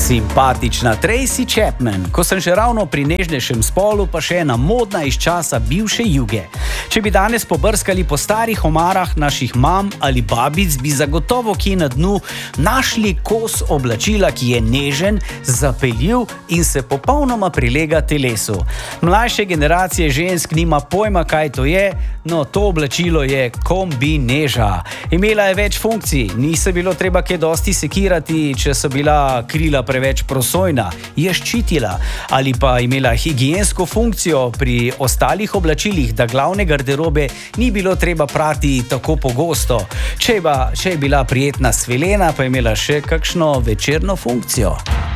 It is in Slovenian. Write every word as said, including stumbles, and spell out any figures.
Simpatična Tracy Chapman, ko sem še ravno pri nežnejšem spolu, pa še ena modna iz časa bivše Juge. Če bi danes pobrskali po starih omarah naših mam ali babic, bi zagotovo kje na dnu našli kos oblačila, ki je nežen, zapeljiv in se popolnoma prilega telesu. Mlajše generacije žensk nima pojma, kaj to je, no to oblačilo je kombineža. Imela je več funkcij, ni se bilo treba kaj dosti sekirati, če so bila krila preveč prosojna, je ščitila ali pa imela higiensko funkcijo pri ostalih oblačilih, da glavne garderobe ni bilo treba prati tako pogosto. Če je, ba, če je bila prijetna svilena, pa je imela še kakšno večerno funkcijo.